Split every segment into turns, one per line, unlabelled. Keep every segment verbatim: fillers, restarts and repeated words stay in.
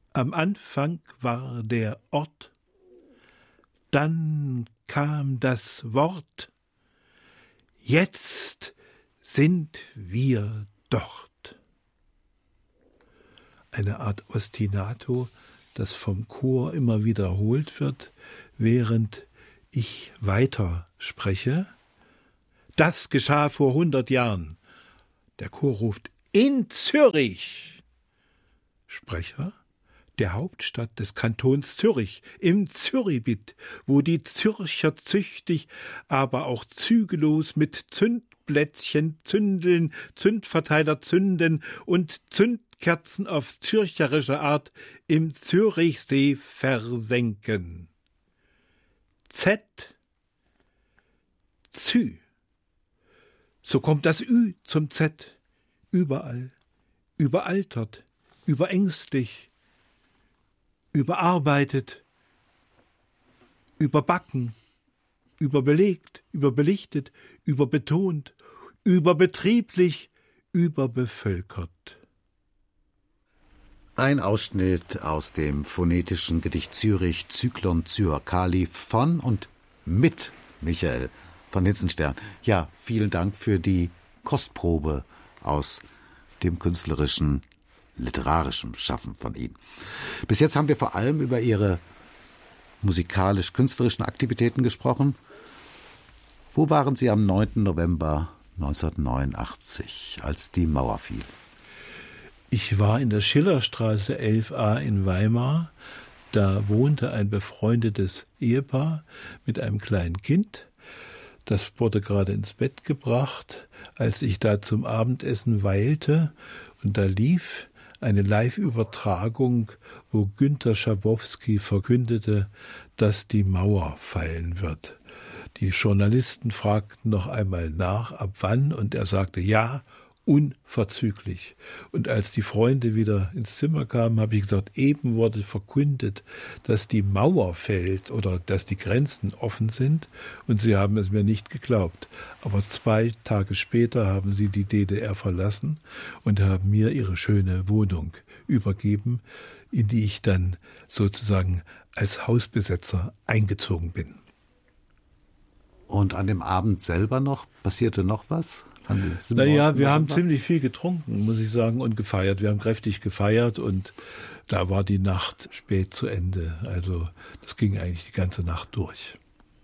Am Anfang war der Ort, dann kam das Wort, jetzt sind wir dort. Eine Art Ostinato, das vom Chor immer wiederholt wird, während ich weiter spreche. Das geschah vor hundert Jahren. Der Chor ruft, in Zürich. Sprecher, der Hauptstadt des Kantons Zürich, im Züribit, wo die Zürcher züchtig, aber auch zügellos mit Zündplätzchen zündeln, Zündverteiler zünden und Zündkerzen auf zürcherische Art im Zürichsee versenken. Z, Zü. So kommt das Ü zum Z. Überall, überaltert, überängstlich, überarbeitet, überbacken, überbelegt, überbelichtet, überbetont, überbetrieblich, überbevölkert.
Ein Ausschnitt aus dem phonetischen Gedicht Zürich, Zyklon Zyakalli von und mit Michael von Hitzenstern. Ja, vielen Dank für die Kostprobe aus dem künstlerischen, literarischen Schaffen von Ihnen. Bis jetzt haben wir vor allem über Ihre musikalisch-künstlerischen Aktivitäten gesprochen. Wo waren Sie am neunten November neunzehnhundertneunundachtzig, als die Mauer fiel?
Ich war in der Schillerstraße elf a in Weimar. Da wohnte ein befreundetes Ehepaar mit einem kleinen Kind. Das wurde gerade ins Bett gebracht, als ich da zum Abendessen weilte. Und da lief eine Live-Übertragung, wo Günter Schabowski verkündete, dass die Mauer fallen wird. Die Journalisten fragten noch einmal nach, ab wann, und er sagte, ja, unverzüglich. Und als die Freunde wieder ins Zimmer kamen, habe ich gesagt, eben wurde verkündet, dass die Mauer fällt oder dass die Grenzen offen sind, und sie haben es mir nicht geglaubt. Aber zwei Tage später haben sie die D D R verlassen und haben mir ihre schöne Wohnung übergeben, in die ich dann sozusagen als Hausbesetzer eingezogen bin.
Und an dem Abend selber noch, passierte noch was?
Naja, wir haben ziemlich viel getrunken, muss ich sagen, und gefeiert. Wir haben kräftig gefeiert und da war die Nacht spät zu Ende. Also das ging eigentlich die ganze Nacht durch.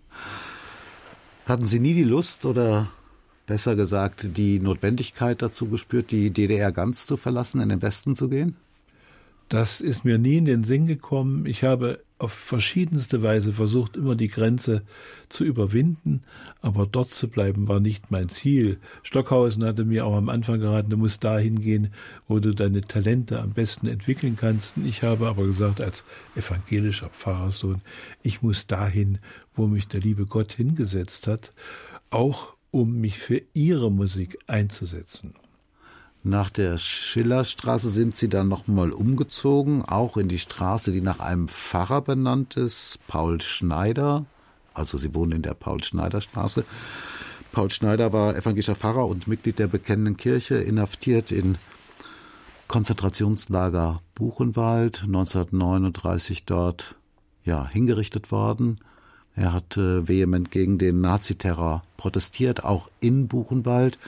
Hatten Sie nie die Lust oder besser gesagt die Notwendigkeit dazu gespürt, die D D R ganz zu verlassen, in den Westen zu gehen?
Das ist mir nie in den Sinn gekommen. Ich habe auf verschiedenste Weise versucht, immer die Grenze zu überwinden, aber dort zu bleiben war nicht mein Ziel. Stockhausen hatte mir auch am Anfang geraten, du musst dahin gehen, wo du deine Talente am besten entwickeln kannst. Und ich habe aber gesagt, als evangelischer Pfarrerssohn, ich muss dahin, wo mich der liebe Gott hingesetzt hat, auch um mich für ihre Musik einzusetzen.
Nach der Schillerstraße sind Sie dann nochmal umgezogen, auch in die Straße, die nach einem Pfarrer benannt ist, Paul Schneider. Also Sie wohnen in der Paul-Schneider-Straße. Paul Schneider war evangelischer Pfarrer und Mitglied der Bekennenden Kirche, inhaftiert in Konzentrationslager Buchenwald, neunzehnhundertneununddreißig dort ja, hingerichtet worden. Er hat äh, vehement gegen den Naziterror protestiert, auch in Buchenwald.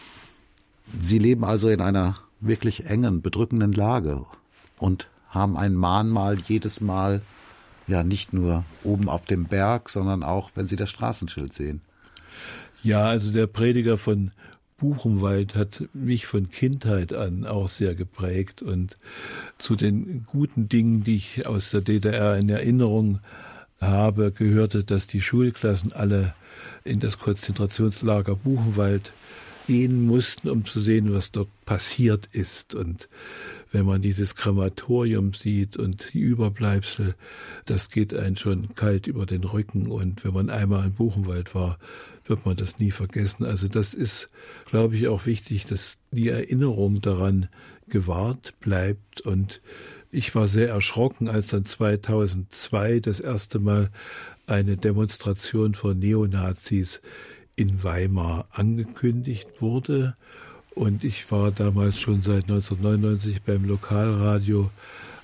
Sie leben also in einer wirklich engen, bedrückenden Lage und haben ein Mahnmal jedes Mal, ja nicht nur oben auf dem Berg, sondern auch, wenn Sie das Straßenschild sehen.
Ja, also der Prediger von Buchenwald hat mich von Kindheit an auch sehr geprägt und zu den guten Dingen, die ich aus der D D R in Erinnerung habe, gehörte, dass die Schulklassen alle in das Konzentrationslager Buchenwald gehen mussten, um zu sehen, was dort passiert ist. Und wenn man dieses Krematorium sieht und die Überbleibsel, das geht einen schon kalt über den Rücken. Und wenn man einmal in Buchenwald war, wird man das nie vergessen. Also das ist, glaube ich, auch wichtig, dass die Erinnerung daran gewahrt bleibt. Und ich war sehr erschrocken, als dann zweitausendzwei das erste Mal eine Demonstration von Neonazis in Weimar angekündigt wurde. Und ich war damals schon seit neunzehnhundertneunundneunzig beim Lokalradio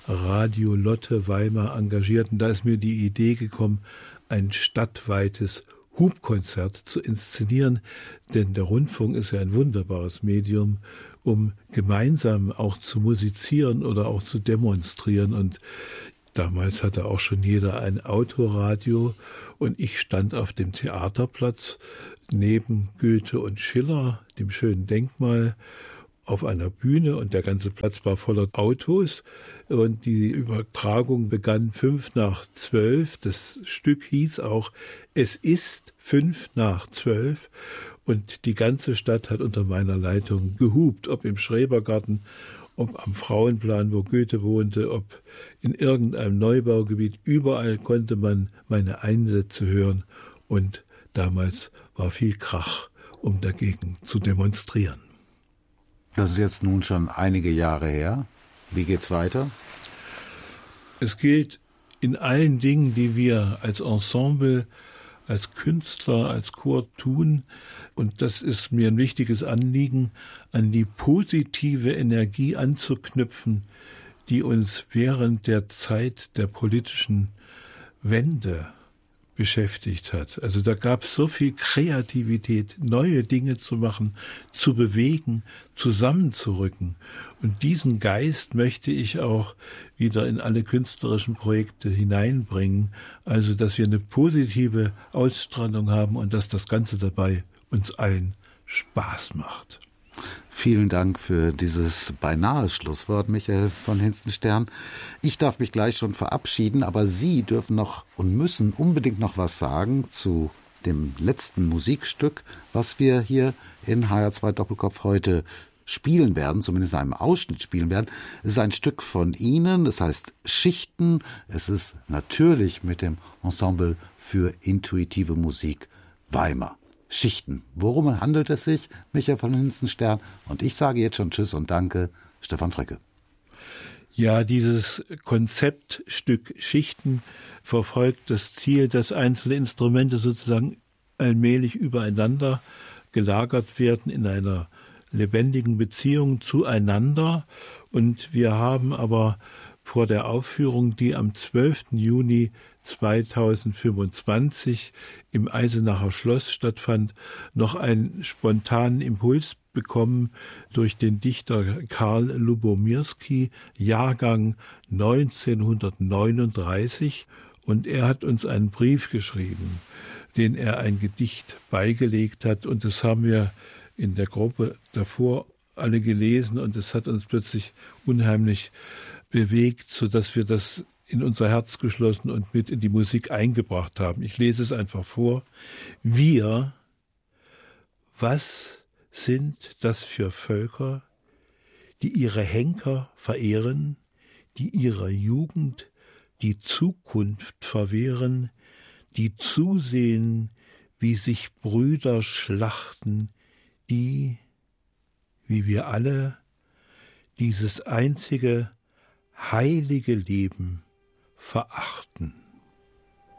Radio Lotte Weimar engagiert. Und da ist mir die Idee gekommen, ein stadtweites Hubkonzert zu inszenieren, denn der Rundfunk ist ja ein wunderbares Medium, um gemeinsam auch zu musizieren oder auch zu demonstrieren. Und damals hatte auch schon jeder ein Autoradio und ich stand auf dem Theaterplatz neben Goethe und Schiller, dem schönen Denkmal, auf einer Bühne und der ganze Platz war voller Autos und die Übertragung begann fünf nach zwölf. Das Stück hieß auch Es ist fünf nach zwölf und die ganze Stadt hat unter meiner Leitung gehupt, ob im Schrebergarten, ob am Frauenplan, wo Goethe wohnte, ob in irgendeinem Neubaugebiet. Überall konnte man meine Einsätze hören und damals war viel Krach, um dagegen zu demonstrieren.
Das ist jetzt nun schon einige Jahre her. Wie geht's weiter?
Es gilt in allen Dingen, die wir als Ensemble, als Künstler, als Chor tun, und das ist mir ein wichtiges Anliegen, an die positive Energie anzuknüpfen, die uns während der Zeit der politischen Wende beschäftigt hat. Also da gab es so viel Kreativität, neue Dinge zu machen, zu bewegen, zusammenzurücken. Und diesen Geist möchte ich auch wieder in alle künstlerischen Projekte hineinbringen. Also, dass wir eine positive Ausstrahlung haben und dass das Ganze dabei uns allen Spaß macht.
Vielen Dank für dieses beinahe Schlusswort, Michael von Hinstenstern. Ich darf mich gleich schon verabschieden, aber Sie dürfen noch und müssen unbedingt noch was sagen zu dem letzten Musikstück, was wir hier in H R zwei Doppelkopf heute spielen werden, zumindest einem Ausschnitt spielen werden. Es ist ein Stück von Ihnen, das heißt Schichten. Es ist natürlich mit dem Ensemble für intuitive Musik Weimar. Schichten. Worum handelt es sich, Michael von Hinstenstern? Und ich sage jetzt schon Tschüss und Danke, Stefan Frecke.
Ja, dieses Konzeptstück Schichten verfolgt das Ziel, dass einzelne Instrumente sozusagen allmählich übereinander gelagert werden in einer lebendigen Beziehung zueinander. Und wir haben aber vor der Aufführung, die am zwölften Juni zweitausendfünfundzwanzig im Eisenacher Schloss stattfand, noch einen spontanen Impuls bekommen durch den Dichter Karl Lubomirski, Jahrgang neunzehnhundertneununddreißig. Und er hat uns einen Brief geschrieben, den er ein Gedicht beigelegt hat. Und das haben wir in der Gruppe davor alle gelesen. Und es hat uns plötzlich unheimlich bewegt, sodass wir das in unser Herz geschlossen und mit in die Musik eingebracht haben. Ich lese es einfach vor. Wir, was sind das für Völker, die ihre Henker verehren, die ihrer Jugend die Zukunft verwehren, die zusehen, wie sich Brüder schlachten, die, wie wir alle, dieses einzige heilige Leben verachten.